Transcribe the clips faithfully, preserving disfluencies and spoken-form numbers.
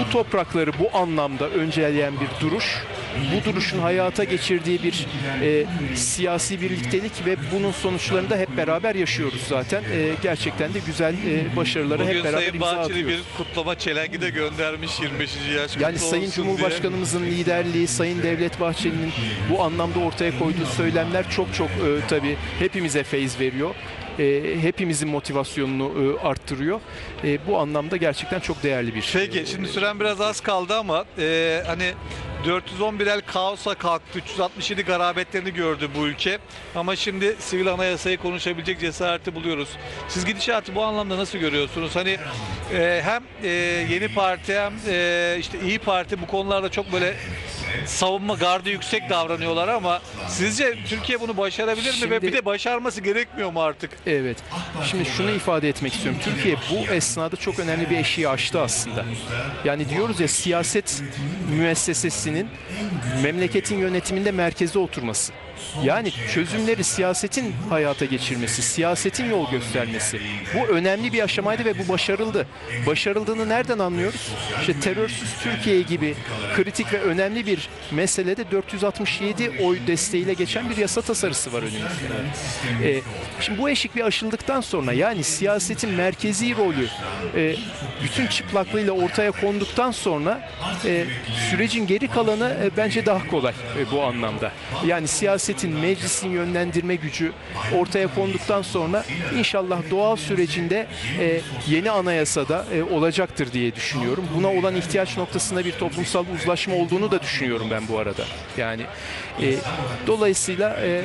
bu toprakları bu anlamda önceleyen bir duruş, bu duruşun hayata geçirdiği bir e, siyasi birliktelik ve bunun sonuçlarını da hep beraber yaşıyoruz zaten. E, gerçekten de güzel e, başarıları Bugün hep beraber Sayın imza Bahçeli atıyoruz. bir kutlama çelengi de göndermiş yirmi beşinci yaş Yani kutlu Sayın olsun Cumhurbaşkanımızın diye. liderliği, Sayın Devlet Bahçeli'nin bu anlamda ortaya koyduğu söylemler çok çok e, tabii hepimize feyz veriyor. E, hepimizin motivasyonunu e, arttırıyor. E, bu anlamda gerçekten çok değerli bir şey. Peki şimdi süren biraz az kaldı ama e, hani dört yüz on bir el kaosa kalktı. üç yüz altmış yedi garabetlerini gördü bu ülke. Ama şimdi sivil anayasayı konuşabilecek cesareti buluyoruz. Siz gidişatı bu anlamda nasıl görüyorsunuz? Hani e, hem e, Yeni Parti hem e, işte İyi Parti bu konularda çok böyle savunma gardı yüksek davranıyorlar ama sizce Türkiye bunu başarabilir mi? Şimdi- Ve bir de başarması gerekmiyor mu artık? Evet. Şimdi şunu ifade etmek istiyorum. Türkiye bu esnada çok önemli bir eşiği aştı aslında. Yani diyoruz ya, siyaset müessesesinin memleketin yönetiminde merkeze oturması. Yani çözümleri siyasetin hayata geçirmesi, siyasetin yol göstermesi. Bu önemli bir aşamaydı ve bu başarıldı. Başarıldığını nereden anlıyoruz? İşte terörsüz Türkiye gibi kritik ve önemli bir meselede dört yüz altmış yedi oy desteğiyle geçen bir yasa tasarısı var önümüzde. Ee, şimdi bu eşik bir aşıldıktan sonra, yani siyasetin merkezi rolü e, bütün çıplaklığıyla ortaya konduktan sonra e, sürecin geri kalanı e, bence daha kolay e, bu anlamda. Yani siyasetin, meclisin yönlendirme gücü ortaya konduktan sonra inşallah doğal sürecinde e, yeni anayasada e, olacaktır diye düşünüyorum. Buna olan ihtiyaç noktasında bir toplumsal uzlaşma olduğunu da düşünüyorum ben bu arada. Yani e, dolayısıyla e,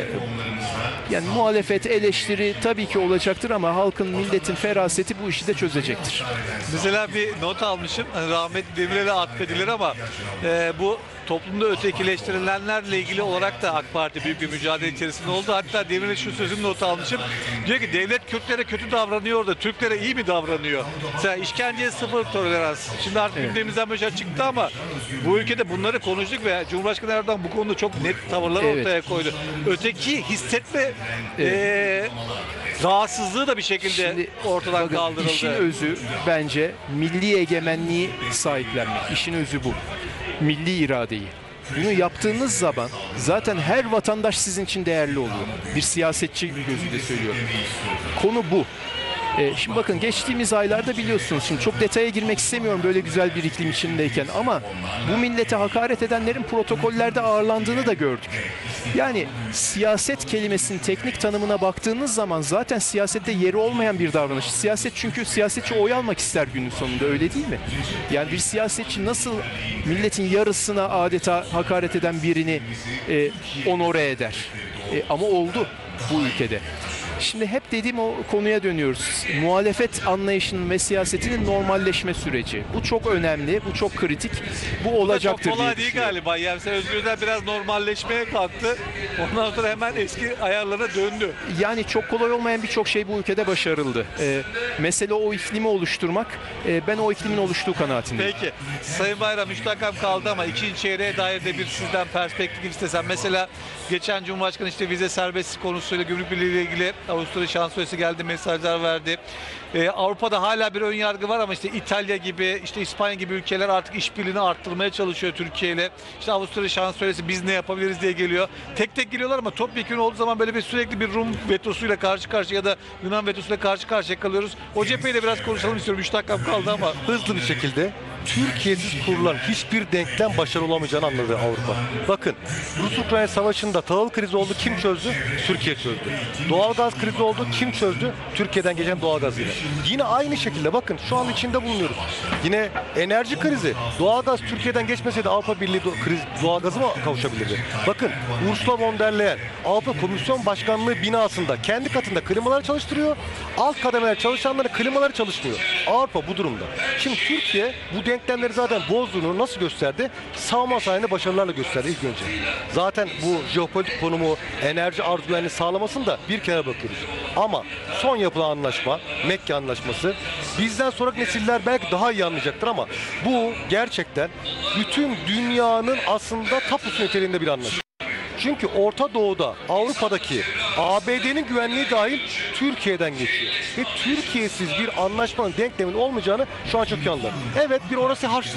yani muhalefet, eleştiri tabii ki olacaktır ama halkın, milletin feraseti bu işi de çözecektir. Mesela bir not almışım. Hani rahmetli Demirel'e atfedilir ama e, bu toplumda ötekileştirilenlerle ilgili olarak da AK Parti büyük bir mücadele içerisinde oldu. Hatta Demirel şu sözünü not almışım. Diyor ki devlet Kürtlere kötü davranıyor da Türklere iyi mi davranıyor? Mesela işkenceye sıfır tolerans. Şimdi artık Evet. gündemimizden böyle şey çıktı ama bu ülkede bunları konuştuk ve Cumhurbaşkanı Erdoğan bu konuda çok net tavırlar Evet. ortaya koydu. Öteki hissetme Evet. e, rahatsızlığı da bir şekilde Şimdi ortadan bakın, kaldırıldı. İşin özü bence milli egemenliği sahiplenmek. İşin özü bu. Milli iradeyi. Bunu yaptığınız zaman zaten her vatandaş sizin için değerli oluyor. Bir siyasetçi gözüyle söylüyorum. Konu bu. Ee, şimdi bakın, geçtiğimiz aylarda biliyorsunuz, şimdi çok detaya girmek istemiyorum böyle güzel bir iklim içindeyken, ama bu millete hakaret edenlerin protokollerde ağırlandığını da gördük. Yani siyaset kelimesinin teknik tanımına baktığınız zaman zaten siyasette yeri olmayan bir davranış. Siyaset, çünkü siyasetçi oy almak ister günün sonunda, öyle değil mi? Yani bir siyasetçi nasıl milletin yarısına adeta hakaret eden birini e, onore eder? E, ama oldu bu ülkede. Şimdi hep dediğim o konuya dönüyoruz. Muhalefet anlayışının ve siyasetinin normalleşme süreci. Bu çok önemli, bu çok kritik. Bu olacaktır Çok kolay diye değil düşünüyorum. galiba. Yani mesela Özgür Özel biraz normalleşmeye kalktı. Ondan sonra hemen eski ayarlarına döndü. Yani çok kolay olmayan birçok şey bu ülkede başarıldı. Ee, mesele o iklimi oluşturmak. Ee, ben o iklimin oluştuğu kanaatindeyim. Peki. Sayın Bayram, üç dakikam kaldı ama ikinci çeyreğe dair de bir sizden perspektif istesem. Mesela geçen Cumhurbaşkanı işte vize serbestisi konusuyla, gümrük birliği ile ilgili Avusturya Şansölyesi geldi, mesajlar verdi. Ee, Avrupa'da hala bir ön yargı var ama işte İtalya gibi, işte İspanya gibi ülkeler artık işbirliğini arttırmaya çalışıyor Türkiye ile. İşte Avusturya Şansölyesi biz ne yapabiliriz diye geliyor. Tek tek geliyorlar ama topyekun olduğu zaman böyle bir sürekli bir Rum vetosuyla karşı karşıya ya da Yunan vetosuyla karşı karşıya kalıyoruz. O cepheyle biraz konuşalım istiyorum. üç dakikam kaldı ama. Hızlı bir şekilde Türkiye'siz kurulan hiçbir denklem başarılı olamayacağını anladı Avrupa. Bakın, Rus-Ukrayna savaşında tahıl krizi oldu, kim çözdü? Türkiye çözdü. Doğalgaz krizi oldu, kim çözdü? Türkiye'den geçen doğalgaz ile. Yine aynı şekilde bakın şu an içinde bulunuyoruz. Yine enerji krizi. Doğalgaz Türkiye'den geçmeseydi Avrupa Birliği do- kriz doğalgazı mı kavuşabilirdi? Bakın, Ursula von der Leyen Avrupa Komisyon Başkanlığı binasında kendi katında klimaları çalıştırıyor. Alt kademeler çalışanların klimaları çalışmıyor. Avrupa bu durumda. Şimdi Türkiye bu denklemleri zaten bozduğunu nasıl gösterdi? Savunma sanayinde başarılarla gösterdi ilk önce. Zaten bu jeopolitik konumu, enerji arzularını sağlamasını da bir kere bakıyoruz. Ama son yapılan anlaşma, Mekke Anlaşması, bizden sonraki nesiller belki daha iyi anlayacaktır ama bu gerçekten bütün dünyanın aslında tapusu niteliğinde bir anlaşma. Çünkü Orta Doğu'da, Avrupa'daki A B D'nin güvenliği dahil Türkiye'den geçiyor. Ve Türkiye'siz bir anlaşmanın denklemin olmayacağını şu an çok iyi anladım. Evet, bir orası harçlı